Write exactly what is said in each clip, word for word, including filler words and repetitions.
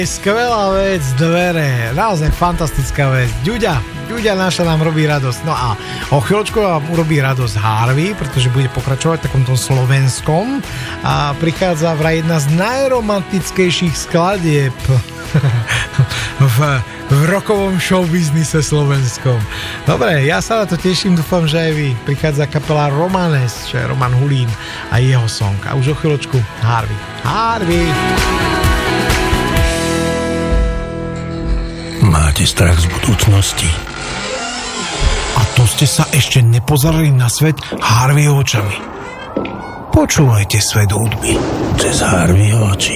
Skvelá vec, dvere, naozaj fantastická vec. Ďuďa, Ďuďa naša nám robí radosť. No a o chvíľočku vám urobí radosť Harvey, pretože bude pokračovať v takomto slovenskom a prichádza vraj jedna z najromantickejších skladieb v, v rokovom showbiznise slovenskom. Dobre, ja sa na to teším, dúfam, že aj vy. Prichádza kapela Romanes, čo je Roman Hulín a jeho song. A už o chvíľočku Harvey. Harvey! Máte strach z budúcnosti? A to ste sa ešte nepozerali na svet Harveyho očami. Počúvajte svet hudby cez Harveyho oči.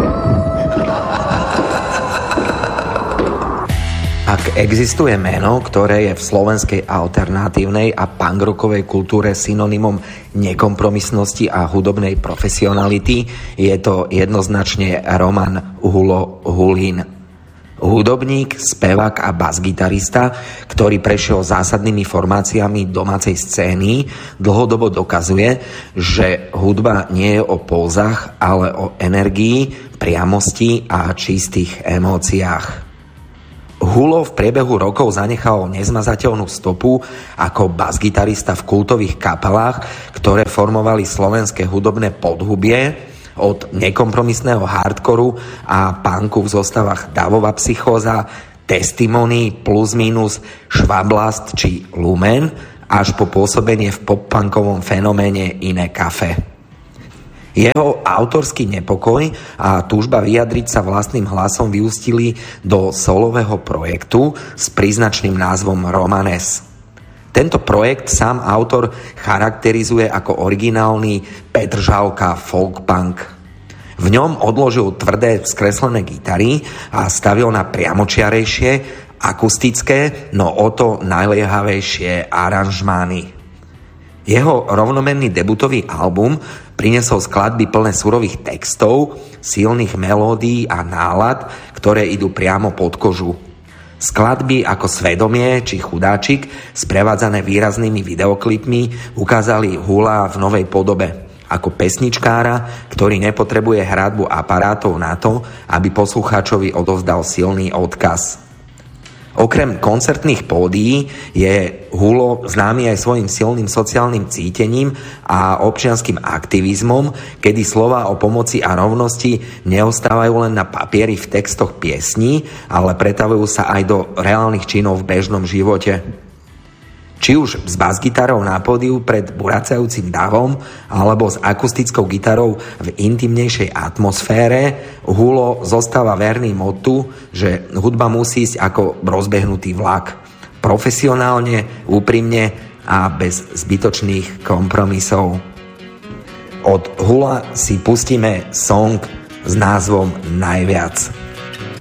Ak existuje meno, ktoré je v slovenskej alternatívnej a punkrockovej kultúre synonymom nekompromisnosti a hudobnej profesionality, je to jednoznačne Roman Hulo Hulín. Hudobník, spevák a basgitarista, ktorý prešiel zásadnými formáciami domácej scény, dlhodobo dokazuje, že hudba nie je o pózach, ale o energii, priamosti a čistých emóciách. Hulo v priebehu rokov zanechal nezmazateľnú stopu ako basgitarista v kultových kapelách, ktoré formovali slovenské hudobné podhubie, od nekompromisného hardkoru a punku v zostavách Davová psychóza, Testimony, Plus Minus, Švablast či Lumen, až po pôsobenie v pop-punkovom fenoméne Iné kafe. Jeho autorský nepokoj a túžba vyjadriť sa vlastným hlasom vyústili do solového projektu s príznačným názvom Romanes. Tento projekt sám autor charakterizuje ako originálny Petržalka folk punk. V ňom odložil tvrdé skreslené gitary a stavil na priamočiarejšie, akustické, no o to najliehavejšie aranžmány. Jeho rovnomenný debutový album priniesol skladby plné surových textov, silných melódií a nálad, ktoré idú priamo pod kožu. Skladby ako Svedomie či Chudáčik, sprevádzané výraznými videoklipmi, ukázali Hula v novej podobe. Ako pesničkára, ktorý nepotrebuje hradbu aparátov na to, aby poslucháčovi odovzdal silný odkaz. Okrem koncertných pódií je Hulo známy aj svojim silným sociálnym cítením a občianskym aktivizmom, kedy slová o pomoci a rovnosti neostávajú len na papieri v textoch piesní, ale pretavujú sa aj do reálnych činov v bežnom živote. Či už s basgitarou na pódiu pred buracajúcim davom, alebo s akustickou gitarou v intimnejšej atmosfére, Hulo zostáva verný motu, že hudba musí ísť ako rozbehnutý vlak. Profesionálne, úprimne a bez zbytočných kompromisov. Od Hula si pustíme song s názvom Najviac.